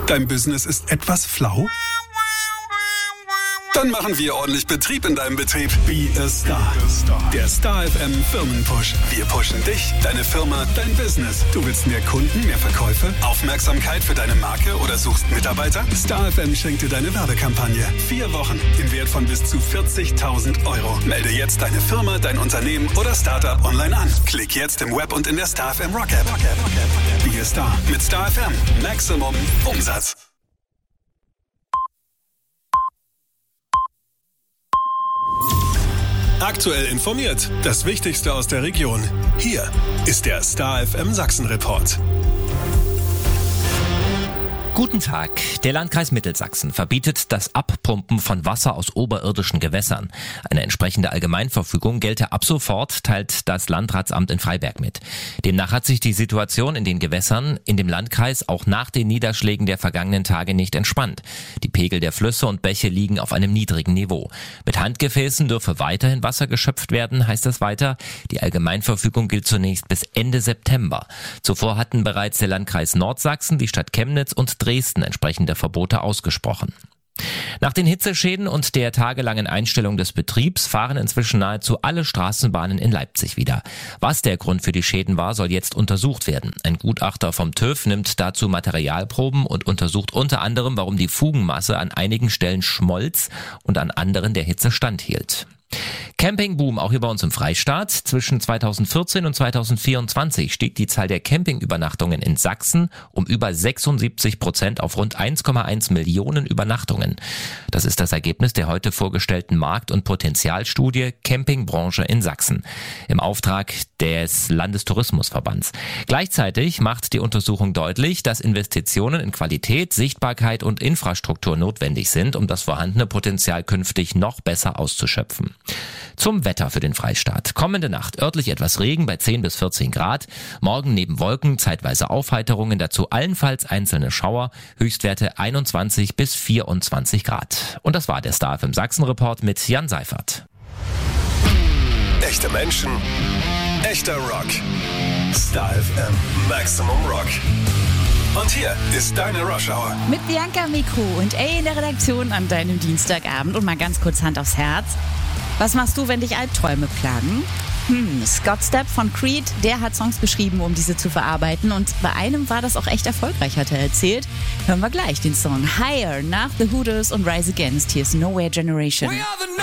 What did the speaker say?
Dein Business ist etwas flau? Dann machen wir ordentlich Betrieb in deinem Betrieb. Be a Star. Der Star FM Firmenpush. Wir pushen dich, deine Firma, dein Business. Du willst mehr Kunden, mehr Verkäufe, Aufmerksamkeit für deine Marke oder suchst Mitarbeiter? Star FM schenkt dir deine Werbekampagne. 4 Wochen im Wert von bis zu 40.000 Euro. Melde jetzt deine Firma, dein Unternehmen oder Startup online an. Klick jetzt im Web und in der Star FM Rock App. Be a Star mit Star FM. Maximum Umsatz. Aktuell informiert. Das Wichtigste aus der Region. Hier ist der Star FM Sachsen Report. Guten Tag. Der Landkreis Mittelsachsen verbietet das Abpumpen von Wasser aus oberirdischen Gewässern. Eine entsprechende Allgemeinverfügung gelte ab sofort, teilt das Landratsamt in Freiberg mit. Demnach hat sich die Situation in den Gewässern in dem Landkreis auch nach den Niederschlägen der vergangenen Tage nicht entspannt. Die Pegel der Flüsse und Bäche liegen auf einem niedrigen Niveau. Mit Handgefäßen dürfe weiterhin Wasser geschöpft werden, heißt es weiter. Die Allgemeinverfügung gilt zunächst bis Ende September. Zuvor hatten bereits der Landkreis Nordsachsen, die Stadt Chemnitz und Dresden entsprechende Verbote ausgesprochen. Nach den Hitzeschäden und der tagelangen Einstellung des Betriebs fahren inzwischen nahezu alle Straßenbahnen in Leipzig wieder. Was der Grund für die Schäden war, soll jetzt untersucht werden. Ein Gutachter vom TÜV nimmt dazu Materialproben und untersucht unter anderem, warum die Fugenmasse an einigen Stellen schmolz und an anderen der Hitze standhielt. Campingboom auch hier bei uns im Freistaat. Zwischen 2014 und 2024 stieg die Zahl der Campingübernachtungen in Sachsen um über 76% auf rund 1,1 Millionen Übernachtungen. Das ist das Ergebnis der heute vorgestellten Markt- und Potenzialstudie Campingbranche in Sachsen im Auftrag des Landestourismusverbands. Gleichzeitig macht die Untersuchung deutlich, dass Investitionen in Qualität, Sichtbarkeit und Infrastruktur notwendig sind, um das vorhandene Potenzial künftig noch besser auszuschöpfen. Zum Wetter für den Freistaat. Kommende Nacht örtlich etwas Regen bei 10 bis 14 Grad. Morgen neben Wolken zeitweise Aufheiterungen, dazu allenfalls einzelne Schauer. Höchstwerte 21 bis 24 Grad. Und das war der Star FM Sachsen Report mit Jan Seifert. Echte Menschen, echter Rock. Star FM Maximum Rock. Und hier ist deine Rush Hour. Mit Bianca am Mikro und in der Redaktion an deinem Dienstagabend. Und mal ganz kurz Hand aufs Herz. Was machst du, wenn dich Albträume plagen? Scott Stapp von Creed, der hat Songs geschrieben, um diese zu verarbeiten. Und bei einem war das auch echt erfolgreich, hat er erzählt. Hören wir gleich den Song Higher nach The Hooters und Rise Against. Hier ist Nowhere Generation.